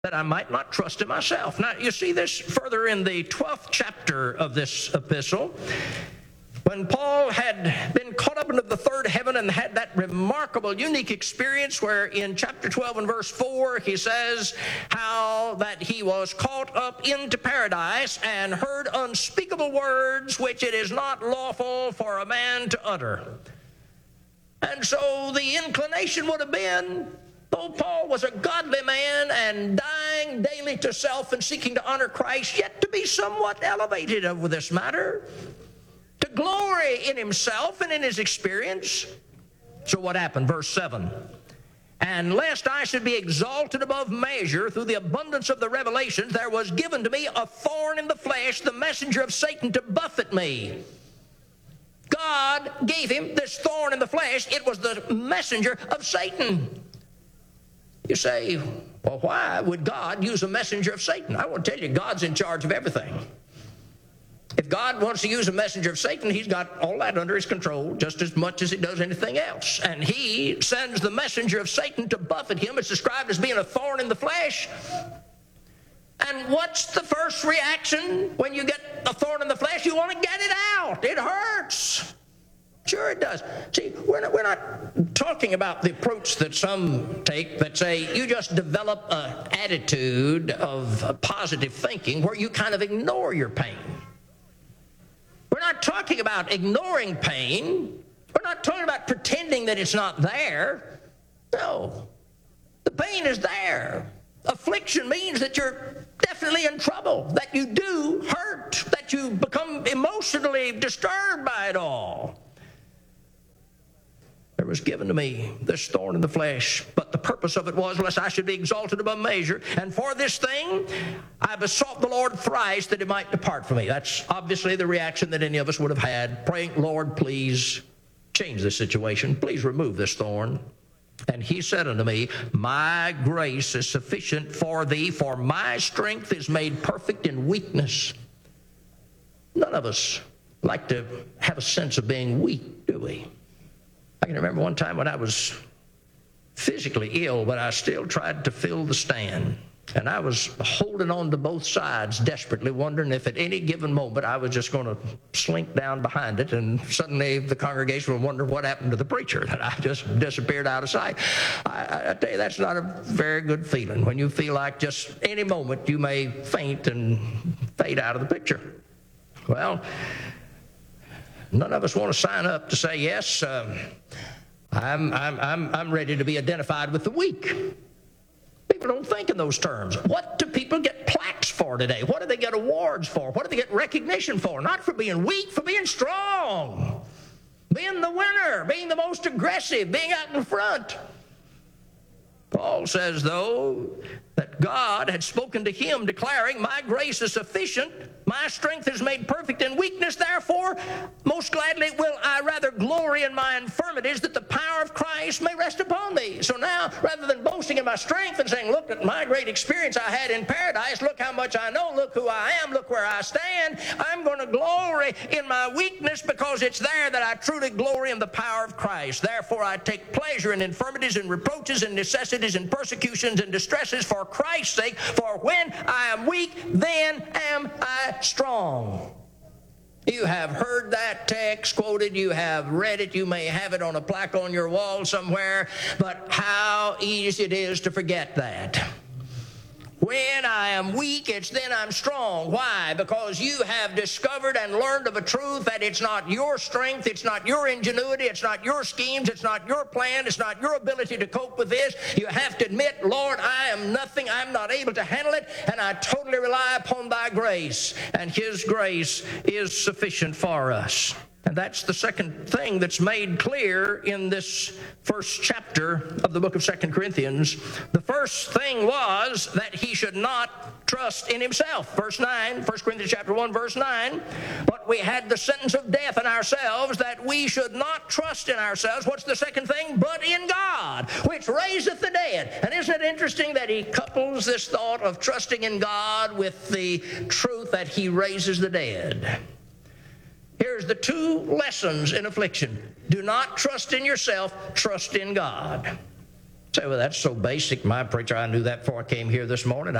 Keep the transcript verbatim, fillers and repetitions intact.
that I might not trust in myself. Now, you see this further in the twelfth chapter of this epistle, when Paul had been caught up into the third heaven and had that remarkable, unique experience where in chapter twelve and verse four, he says how that he was caught up into paradise and heard unspeakable words which it is not lawful for a man to utter. And so the inclination would have been, though Paul was a godly man and dying daily to self and seeking to honor Christ, yet to be somewhat elevated over this matter, to glory in himself and in his experience. So what happened? Verse seven. And lest I should be exalted above measure through the abundance of the revelations, there was given to me a thorn in the flesh, the messenger of Satan, to buffet me. God gave him this thorn in the flesh. It was the messenger of Satan. You say, well, why would God use a messenger of Satan? I want to tell you, God's in charge of everything. If God wants to use a messenger of Satan, he's got all that under his control just as much as he does anything else. And he sends the messenger of Satan to buffet him. It's described as being a thorn in the flesh. And what's the first reaction when you get a thorn in the flesh? You want to get it out. It hurts. Sure it does. See, we're not, we're not talking about the approach that some take that say you just develop an attitude of positive thinking where you kind of ignore your pain. We're not talking about ignoring pain. We're not talking about pretending that it's not there. No. The pain is there. Affliction means that you're definitely in trouble, that you do hurt, that you become emotionally disturbed by it all. There was given to me this thorn in the flesh, but the purpose of it was lest I should be exalted above measure. And for this thing, I besought the Lord thrice that it might depart from me. That's obviously the reaction that any of us would have had, praying, Lord, please change this situation. Please remove this thorn. And he said unto me, my grace is sufficient for thee, for my strength is made perfect in weakness. None of us like to have a sense of being weak, do we? I can remember one time when I was physically ill, but I still tried to fill the stand. And I was holding on to both sides desperately, wondering if at any given moment I was just going to slink down behind it, and suddenly the congregation would wonder what happened to the preacher, that I just disappeared out of sight. I, I tell you, that's not a very good feeling when you feel like just any moment you may faint and fade out of the picture. Well, none of us want to sign up to say, yes, um, I'm, I'm, I'm, I'm ready to be identified with the weak. People don't think in those terms. What do people get plaques for today? What do they get awards for? What do they get recognition for? Not for being weak, for being strong, being the winner, being the most aggressive, being out in front. Paul says, though, that God had spoken to him, declaring, my grace is sufficient, my strength is made perfect in weakness, therefore, most gladly will I rather glory in my infirmities, that the power of Christ may rest upon thee. So now, rather than boasting in my strength and saying, look at my great experience I had in paradise, look how much I know, look who I am, look where I stand, I'm going to glory in my weakness, because it's there that I truly glory in the power of Christ. Therefore, I take pleasure in infirmities and reproaches and necessities and persecutions and distresses for Christ's sake, for when I am weak, then am I strong. You have heard that text quoted, you have read it, you may have it on a plaque on your wall somewhere, but how easy it is to forget that. When I am weak, it's then I'm strong. Why? Because you have discovered and learned of a truth that it's not your strength, it's not your ingenuity, it's not your schemes, it's not your plan, it's not your ability to cope with this. You have to admit, Lord, I am nothing, I'm not able to handle it, and I totally rely upon thy grace. And his grace is sufficient for us. And that's the second thing that's made clear in this first chapter of the book of Second Corinthians. The first thing was that he should not trust in himself. Verse nine, First Corinthians chapter one, verse nine. But we had the sentence of death in ourselves, that we should not trust in ourselves. What's the second thing? But in God, which raiseth the dead. And isn't it interesting that he couples this thought of trusting in God with the truth that he raises the dead? Here's the two lessons in affliction. Do not trust in yourself, trust in God. Say, well, that's so basic. My preacher, I knew that before I came here this morning.